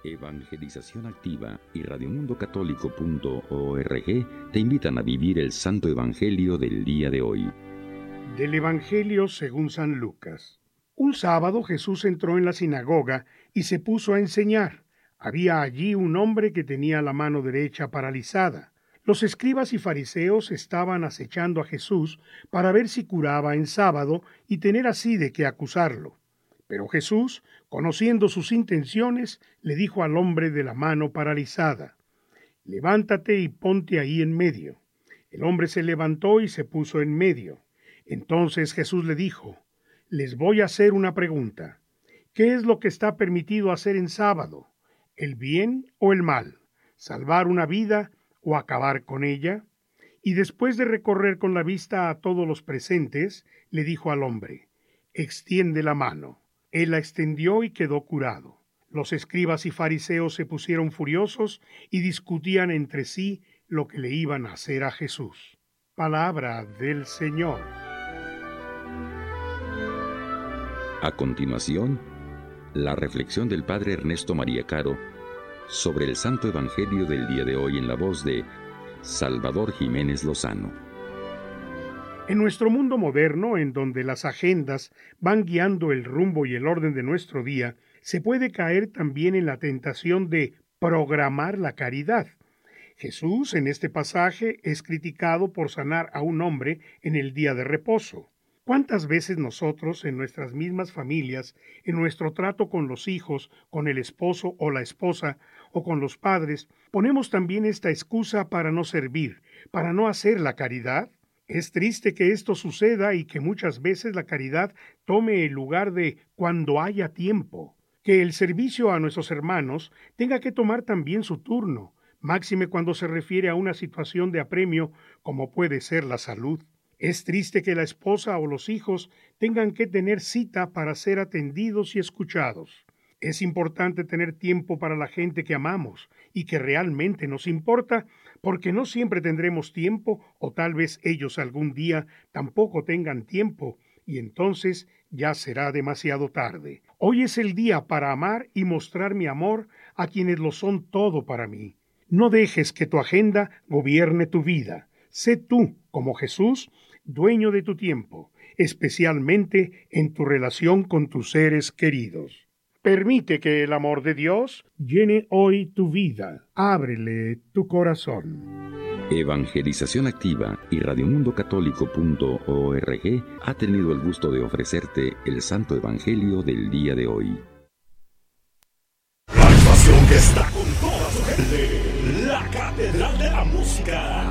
Evangelización Activa y radiomundocatólico.org te invitan a vivir el Santo Evangelio del día de hoy. Del Evangelio según San Lucas. Un sábado Jesús entró en la sinagoga y se puso a enseñar. Había allí un hombre que tenía la mano derecha paralizada. Los escribas y fariseos estaban acechando a Jesús para ver si curaba en sábado y tener así de qué acusarlo. Pero Jesús, conociendo sus intenciones, le dijo al hombre de la mano paralizada: «Levántate y ponte ahí en medio». El hombre se levantó y se puso en medio. Entonces Jesús le dijo: «Les voy a hacer una pregunta. ¿Qué es lo que está permitido hacer en sábado? ¿El bien o el mal? ¿Salvar una vida o acabar con ella?». Y después de recorrer con la vista a todos los presentes, le dijo al hombre: «Extiende la mano». Él la extendió y quedó curado. Los escribas y fariseos se pusieron furiosos y discutían entre sí lo que le iban a hacer a Jesús. Palabra del Señor. A continuación, la reflexión del Padre Ernesto María Caro sobre el Santo Evangelio del día de hoy en la voz de Salvador Jiménez Lozano. En nuestro mundo moderno, en donde las agendas van guiando el rumbo y el orden de nuestro día, se puede caer también en la tentación de programar la caridad. Jesús, en este pasaje, es criticado por sanar a un hombre en el día de reposo. ¿Cuántas veces nosotros, en nuestras mismas familias, en nuestro trato con los hijos, con el esposo o la esposa, o con los padres, ponemos también esta excusa para no servir, para no hacer la caridad? Es triste que esto suceda y que muchas veces la caridad tome el lugar de cuando haya tiempo. Que el servicio a nuestros hermanos tenga que tomar también su turno, máxime cuando se refiere a una situación de apremio como puede ser la salud. Es triste que la esposa o los hijos tengan que tener cita para ser atendidos y escuchados. Es importante tener tiempo para la gente que amamos y que realmente nos importa, porque no siempre tendremos tiempo, o tal vez ellos algún día tampoco tengan tiempo, y entonces ya será demasiado tarde. Hoy es el día para amar y mostrar mi amor a quienes lo son todo para mí. No dejes que tu agenda gobierne tu vida. Sé tú, como Jesús, dueño de tu tiempo, especialmente en tu relación con tus seres queridos. Permite que el amor de Dios llene hoy tu vida. Ábrele tu corazón. Evangelización Activa y radiomundocatólico.org ha tenido el gusto de ofrecerte el Santo Evangelio del día de hoy. La estación que está con toda su gente, la Catedral de la Música.